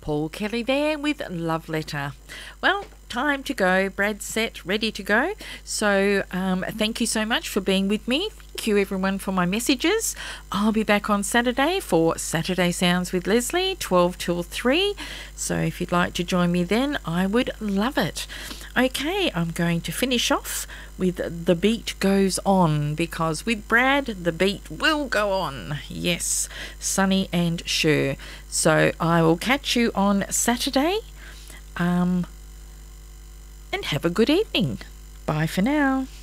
Paul Kelly there with Love Letter. Well, time to go. Brad's set, ready to go. So thank you so much for being with me. Thank you everyone for my messages. I'll be back on Saturday for Saturday Sounds with Leslie, 12 till 3. So if you'd like to join me then, I would love it. Okay, I'm going to finish off with The Beat Goes On, because with Brad, the beat will go on. Yes, Sonny and Cher. So I will catch you on Saturday. And have a good evening. Bye for now.